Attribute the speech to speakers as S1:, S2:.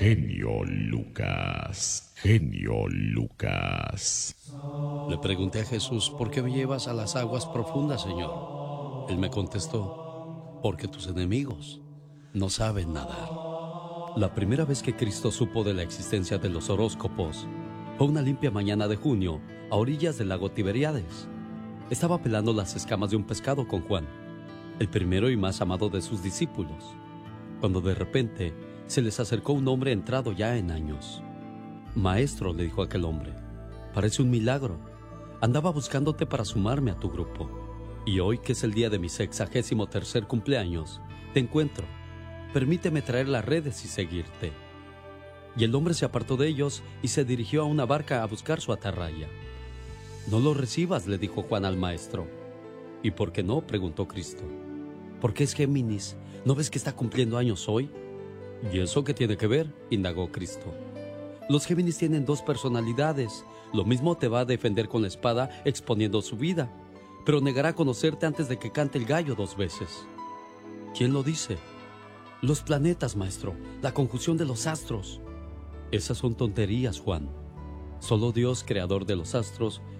S1: Genio Lucas, genio Lucas.
S2: Le pregunté a Jesús: ¿por qué me llevas a las aguas profundas, Señor? Él me contestó: porque tus enemigos no saben nadar. La primera vez que Cristo supo de la existencia de los horóscopos fue una limpia mañana de junio a orillas del lago Tiberíades. Estaba pelando las escamas de un pescado con Juan, el primero y más amado de sus discípulos, cuando de repente se les acercó un hombre entrado ya en años. «Maestro», le dijo aquel hombre, «parece un milagro. Andaba buscándote para sumarme a tu grupo. Y hoy, que es el día de mi 63º cumpleaños, te encuentro. Permíteme traer las redes y seguirte». Y el hombre se apartó de ellos y se dirigió a una barca a buscar su atarraya. «No lo recibas», le dijo Juan al maestro. «¿Y por qué no?», preguntó Cristo. «Porque es Géminis. ¿No ves que está cumpliendo años hoy?». «¿Y eso qué tiene que ver?», indagó Cristo. «Los Géminis tienen dos personalidades. Lo mismo te va a defender con la espada exponiendo su vida, pero negará conocerte antes de que cante el gallo 2 veces». «¿Quién lo dice?». «Los planetas, maestro, la conjunción de los astros». «Esas son tonterías, Juan. Solo Dios, creador de los astros,